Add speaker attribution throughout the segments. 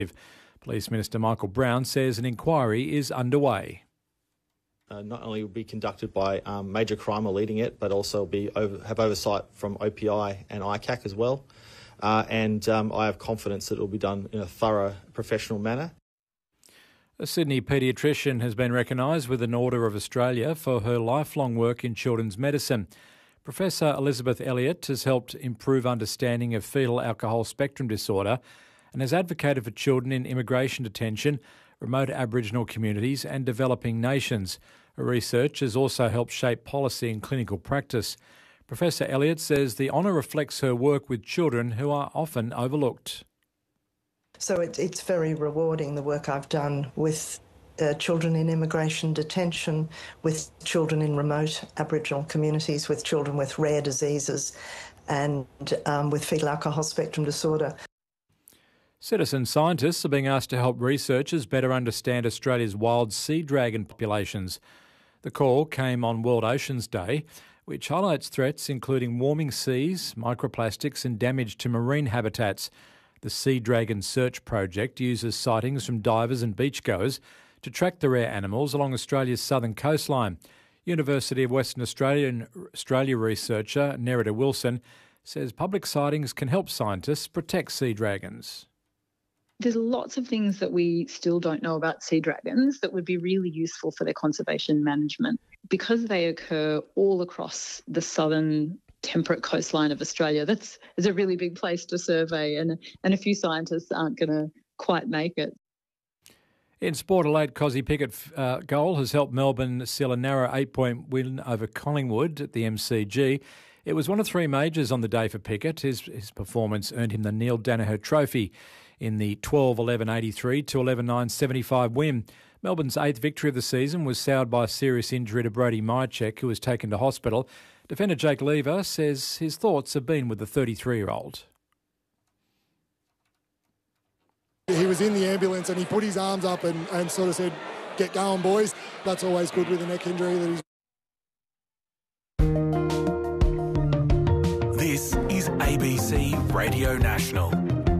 Speaker 1: Police Minister Michael Brown says an inquiry is underway.
Speaker 2: Not only will be conducted by Major Crime are leading it, but also have oversight from OPI and ICAC as well. And I have confidence that it will be done in a thorough, professional manner.
Speaker 1: A Sydney paediatrician has been recognised with an Order of Australia for her lifelong work in children's medicine. Professor Elizabeth Elliott has helped improve understanding of fetal alcohol spectrum disorder and has advocated for children in immigration detention, remote Aboriginal communities and developing nations. Her research has also helped shape policy and clinical practice. Professor Elliott says the honour reflects her work with children who are often overlooked.
Speaker 3: So it's very rewarding, the work I've done with children in immigration detention, with children in remote Aboriginal communities, with children with rare diseases and with fetal alcohol spectrum disorder.
Speaker 1: Citizen scientists are being asked to help researchers better understand Australia's wild sea dragon populations. The call came on World Oceans Day, which highlights threats including warming seas, microplastics and damage to marine habitats. The Sea Dragon Search Project uses sightings from divers and beachgoers to track the rare animals along Australia's southern coastline. University of Western Australia researcher Nerida Wilson says public sightings can help scientists protect sea dragons.
Speaker 4: There's lots of things that we still don't know about sea dragons that would be really useful for their conservation management. Because they occur all across the southern temperate coastline of Australia, is a really big place to survey, and a few scientists aren't going to quite make it.
Speaker 1: In sport, a late Cozzy Pickett goal has helped Melbourne seal a narrow 8-point win over Collingwood at the MCG. It was one of three majors on the day for Pickett. His performance earned him the Neil Danaher Trophy in the 12-11-83 to 11-9-75 win. Melbourne's eighth victory of the season was soured by a serious injury to Brody Myercheck, who was taken to hospital. Defender Jake Lever says his thoughts have been with the 33-year-old.
Speaker 5: He was in the ambulance and he put his arms up and sort of said, "Get going, boys." That's always good with a neck injury.
Speaker 6: This is ABC Radio National.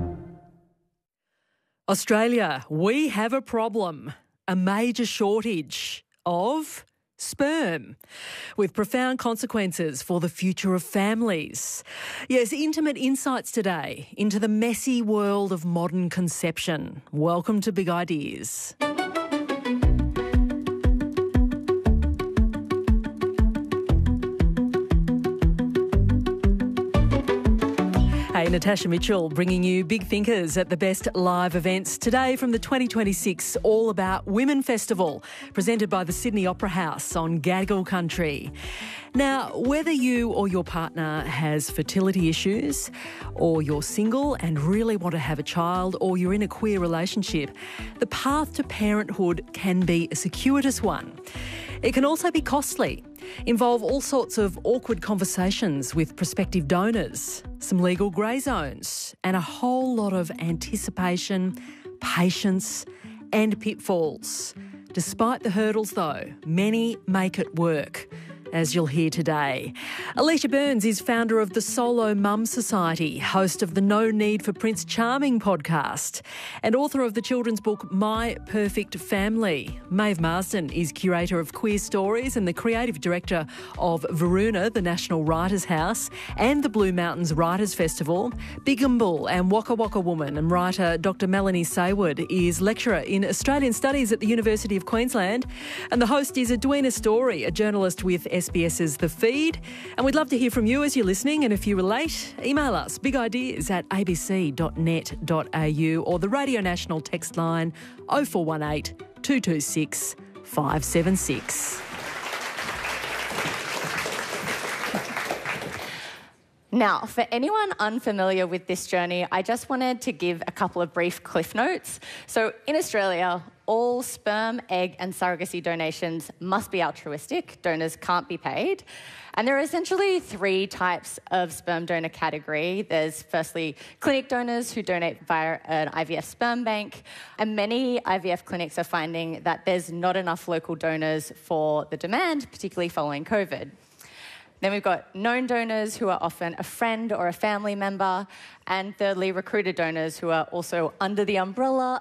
Speaker 7: Australia, we have a problem, a major shortage of sperm, with profound consequences for the future of families. Yes, intimate insights today into the messy world of modern conception. Welcome to Big Ideas. Hey, Natasha Mitchell bringing you Big Thinkers at the best live events today from the 2026 All About Women Festival, presented by the Sydney Opera House on Gadigal country. Now, whether you or your partner has fertility issues, or you're single and really want to have a child, or you're in a queer relationship, the path to parenthood can be a circuitous one. It can also be costly, involve all sorts of awkward conversations with prospective donors, some legal grey zones, and a whole lot of anticipation, patience and pitfalls. Despite the hurdles though, many make it work, as you'll hear today. Alicia Burns is founder of the Solo Mum Society, host of the No Need for Prince Charming podcast, and author of the children's book My Perfect Family. Maeve Marsden is curator of Queer Stories and the creative director of Varuna, the National Writers' House, and the Blue Mountains Writers' Festival. Bigumble and Waka Waka Woman and writer Dr Melanie Sayward is lecturer in Australian Studies at the University of Queensland. And the host is Edwina Story, a journalist with SBS's The Feed. And we'd love to hear from you as you're listening, and if you relate, email us bigideas@abc.net.au or the Radio National text line 0418 226 576.
Speaker 8: Now, for anyone unfamiliar with this journey, I just wanted to give a couple of brief cliff notes. So in Australia, all sperm, egg and surrogacy donations must be altruistic. Donors can't be paid. And there are essentially three types of sperm donor category. There's firstly clinic donors who donate via an IVF sperm bank. And many IVF clinics are finding that there's not enough local donors for the demand, particularly following COVID. Then we've got known donors, who are often a friend or a family member. And thirdly, recruited donors, who are also under the umbrella